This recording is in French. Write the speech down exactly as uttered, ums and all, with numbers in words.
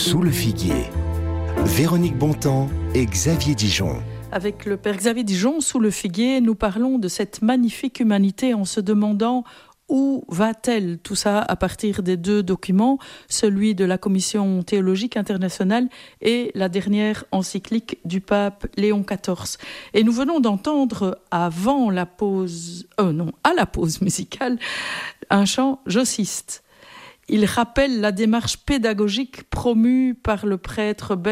Sous le figuier, Véronique Bontemps et Xavier Dijon. Avec le père Xavier Dijon, sous le figuier, nous parlons de cette magnifique humanité en se demandant où va-t-elle, tout ça à partir des deux documents, celui de la Commission théologique internationale et la dernière encyclique du pape Léon quatorze. Et nous venons d'entendre, avant la pause, euh, non, à la pause musicale, un chant jossiste. Il rappelle la démarche pédagogique promue par le prêtre belge